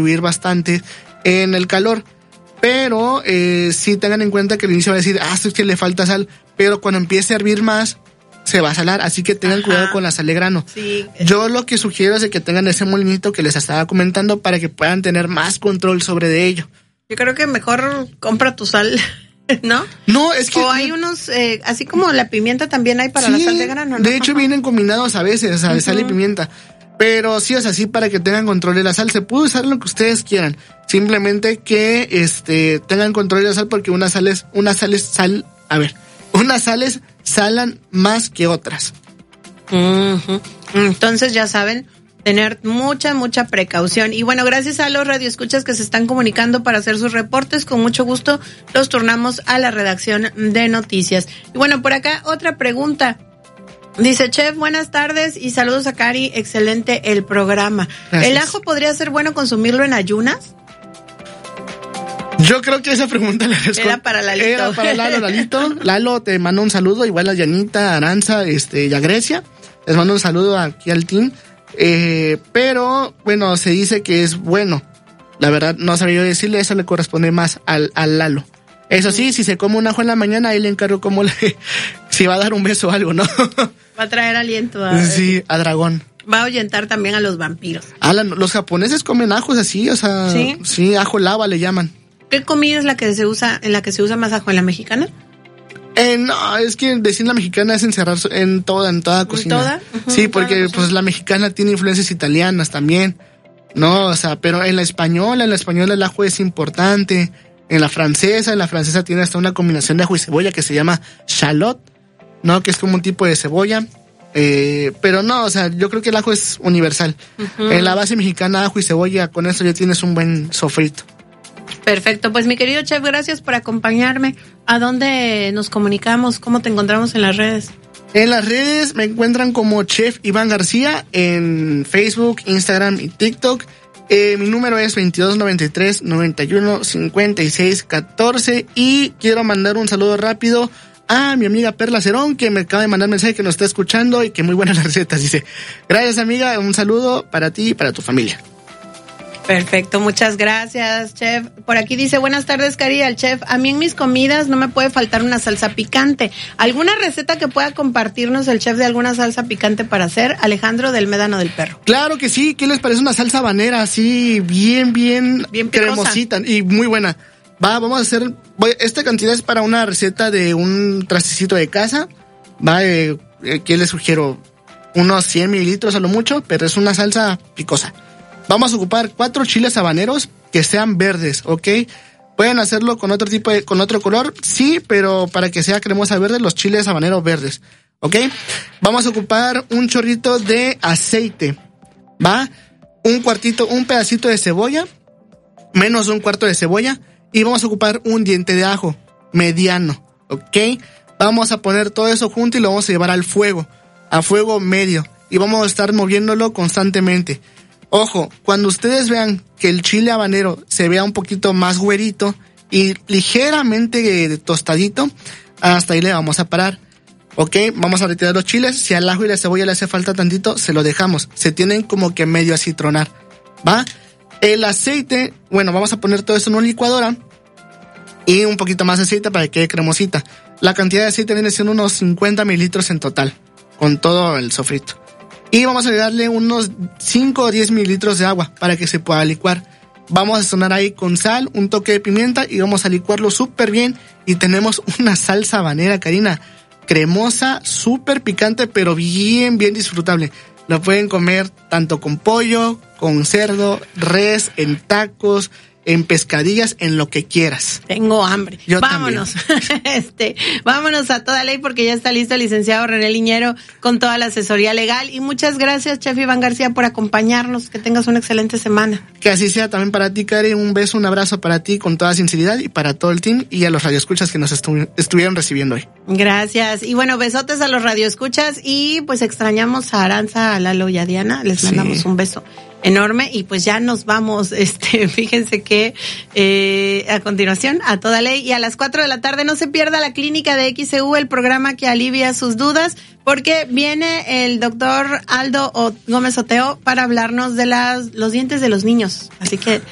subir bastante en el calor. Pero sí tengan en cuenta que al inicio va a decir, esto es que le falta sal, pero cuando empiece a hervir más, se va a salar, así que tengan cuidado con la sal de grano. Sí. Yo lo que sugiero es de que tengan ese molinito que les estaba comentando para que puedan tener más control sobre de ello. Yo creo que mejor compra tu sal, ¿no? No, es que... O hay unos, así como la pimienta también hay para la sal de grano, ¿no? De hecho vienen combinados a veces, ¿sabes? Sal y pimienta. Pero sí es así para que tengan control de la sal. Se puede usar lo que ustedes quieran. Simplemente que tengan control de la sal porque unas sales salan más que otras. Entonces ya saben, tener mucha precaución. Y bueno, gracias a los radioescuchas que se están comunicando para hacer sus reportes, con mucho gusto los turnamos a la redacción de noticias. Y bueno, por acá otra pregunta. Dice, chef, buenas tardes y saludos a Cari, excelente el programa. Gracias. ¿El ajo podría ser bueno consumirlo en ayunas? Yo creo que esa pregunta era para Lalito. Era para Lalito. Lalo, te mando un saludo, igual a Yanita, Aranza, y a Grecia. Les mando un saludo aquí al team. Pero, bueno, se dice que es bueno. La verdad, no sabía yo decirle, eso le corresponde más al Lalo. Eso sí, si se come un ajo en la mañana, ahí le encargo si va a dar un beso o algo, ¿no? Va a traer aliento sí, a dragón. Va a ahuyentar también a los vampiros. Los japoneses comen ajos así, o sea, sí, ajo lava le llaman. ¿Qué comida es la que se usa, en la que se usa más ajo, en la mexicana? No, es que decir la mexicana es encerrar en toda cocina. ¿En toda? Sí, porque pues la mexicana tiene influencias italianas también, ¿no? O sea, pero en la española el ajo es importante. En la francesa tiene hasta una combinación de ajo y cebolla que se llama shallot, ¿no? Que es como un tipo de cebolla. Pero no, o sea, yo creo que el ajo es universal. En la base mexicana, ajo y cebolla, con eso ya tienes un buen sofrito. Perfecto, pues mi querido chef, gracias por acompañarme. ¿A dónde nos comunicamos? ¿Cómo te encontramos en las redes? En las redes me encuentran como Chef Iván García en Facebook, Instagram y TikTok. Mi número es 2293-915614 y quiero mandar un saludo rápido a mi amiga Perla Cerón, que me acaba de mandar mensaje que nos está escuchando y que muy buenas las recetas. Dice, gracias amiga, un saludo para ti y para tu familia. Perfecto, muchas gracias, chef. Por aquí dice, buenas tardes, Cari, al chef. A mí en mis comidas no me puede faltar una salsa picante. ¿Alguna receta que pueda compartirnos el chef de alguna salsa picante para hacer? Alejandro del Médano del Perro. Claro que sí, ¿qué les parece una salsa habanera así, bien cremosita y muy buena? Vamos a hacer, esta cantidad es para una receta de un trastecito de casa. ¿Qué les sugiero? Unos 100 mililitros a lo mucho, pero es una salsa picosa. Vamos a ocupar 4 chiles habaneros que sean verdes, ¿ok? Pueden hacerlo con con otro color, sí, pero para que sea cremosa verde, los chiles habaneros verdes, ¿ok? Vamos a ocupar un chorrito de aceite, ¿va? Un pedacito de cebolla, menos un cuarto de cebolla, y vamos a ocupar un diente de ajo mediano, ¿ok? Vamos a poner todo eso junto y lo vamos a llevar a fuego medio, y vamos a estar moviéndolo constantemente. Ojo, cuando ustedes vean que el chile habanero se vea un poquito más güerito y ligeramente tostadito, hasta ahí le vamos a parar. Ok, vamos a retirar los chiles. Si al ajo y la cebolla le hace falta tantito, se lo dejamos. Se tienen como que medio acitronar, ¿va? El aceite, bueno, vamos a poner todo eso en una licuadora y un poquito más de aceite para que quede cremosita. La cantidad de aceite viene siendo unos 50 mililitros en total, con todo el sofrito. Y vamos a agregarle unos 5 o 10 mililitros de agua para que se pueda licuar. Vamos a sazonar ahí con sal, un toque de pimienta y vamos a licuarlo súper bien. Y tenemos una salsa habanera, Karina, cremosa, súper picante, pero bien disfrutable. Lo pueden comer tanto con pollo, con cerdo, res, en tacos, en pescadillas, en lo que quieras. Tengo hambre. Vámonos. Vámonos a toda ley porque ya está listo el licenciado René Liñero con toda la asesoría legal. Y muchas gracias, chef Iván García, por acompañarnos. Que tengas una excelente semana. Que así sea también para ti, Karen. Un beso, un abrazo para ti con toda sinceridad y para todo el team y a los radioescuchas que nos estuvieron recibiendo hoy. Gracias. Y bueno, besotes a los radioescuchas y pues extrañamos a Aranza, a Lalo y a Diana. Les mandamos un beso enorme y pues ya nos vamos. Fíjense que a continuación, a toda ley y a las 4 de la tarde no se pierda la clínica de XCU, el programa que alivia sus dudas, porque viene el doctor Aldo Gómez Oteo para hablarnos de los dientes de los niños. Así que